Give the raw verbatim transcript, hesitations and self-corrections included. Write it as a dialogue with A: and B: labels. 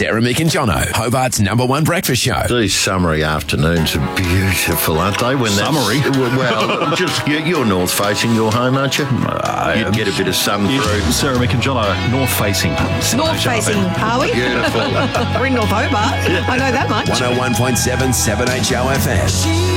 A: Sarah, Mick and Jono, Hobart's number one breakfast show.
B: These summery afternoons are beautiful, aren't they? When
C: Summery?
B: Well, just you're, you're north facing your home, aren't you?
C: Uh,
B: You'd get a bit of sun through.
C: Sarah, Mick and Jono, north facing.
D: North facing, are we?
B: Beautiful.
D: We're in North Hobart. I know that much.
A: one oh one point seven, seven H O F M.